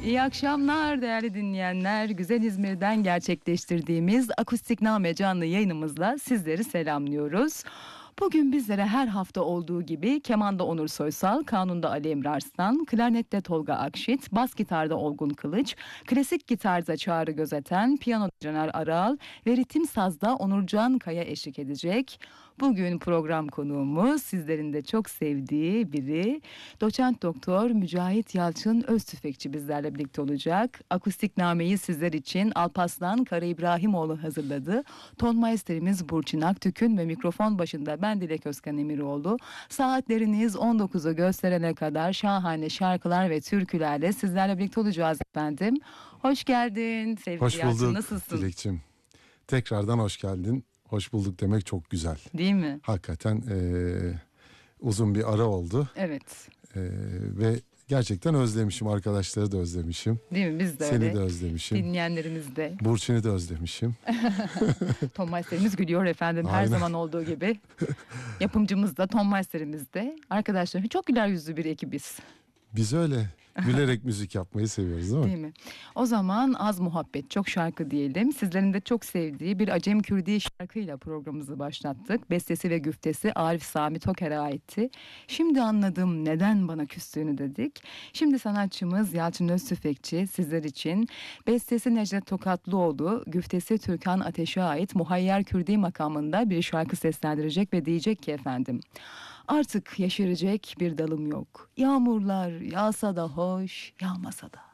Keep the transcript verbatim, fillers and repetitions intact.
İyi akşamlar değerli dinleyenler. Güzel İzmir'den gerçekleştirdiğimiz Akustikname canlı yayınımızla sizleri selamlıyoruz. Bugün bizlere her hafta olduğu gibi kemanda Onur Soysal, kanunda Ali Emre Arslan, klarnette Tolga Akşit, bas gitarda Olgun Kılıç, klasik gitarda Çağrı Gözeten, piyanoda Caner Aral ve ritim sazda Onurcan Kaya eşlik edecek. Bugün program konuğumuz sizlerin de çok sevdiği biri, doçent doktor Mücahit Yalçın Öztüfekçi bizlerle birlikte olacak. Akustiknameyi sizler için Alparslan Kara İbrahimoğlu hazırladı. Ton Meisterimiz Burçin Aktükün ve mikrofon başında ben Dilek Özkan Emiroğlu. Saatleriniz on dokuzu gösterene kadar şahane şarkılar ve türkülerle sizlerle birlikte olacağız efendim. Hoş geldin sevgili Hoş Yalçın, bulduk nasılsın? Dilekçim. Tekrardan hoş geldin. Hoş bulduk demek çok güzel. Değil mi? Hakikaten eee, uzun bir ara oldu. Evet. Eee, ve gerçekten özlemişim. Arkadaşları da özlemişim. Değil mi? Biz de Seni öyle. de özlemişim. Dinleyenlerimiz de. Burçin'i de özlemişim. Tom Meister'imiz gülüyor efendim, her Aynen. zaman olduğu gibi. Yapımcımız da Tom Meister'imiz de. Arkadaşlar çok güler yüzlü bir ekibiz. Biz öyle gülerek müzik yapmayı seviyoruz değil mi? Değil mi? O zaman az muhabbet çok şarkı diyelim. Sizlerin de çok sevdiği bir Acem Kürdi şarkıyla programımızı başlattık. Bestesi ve güftesi Arif Sami Toker'e aitti. Şimdi anladım neden bana küstüğünü dedik. Şimdi sanatçımız Yalçın Öztüfekçi sizler için bestesi Necdet Tokatlıoğlu, güftesi Türkan Ateş'e ait Muhayyer Kürdi makamında bir şarkı seslendirecek ve diyecek ki efendim: artık yeşerecek bir dalım yok. Yağmurlar yağsa da hoş, yağmasa da.